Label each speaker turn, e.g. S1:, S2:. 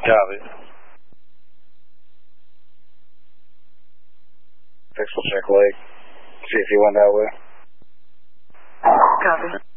S1: Copy. Fix will check lake. See if he went that way.
S2: Copy.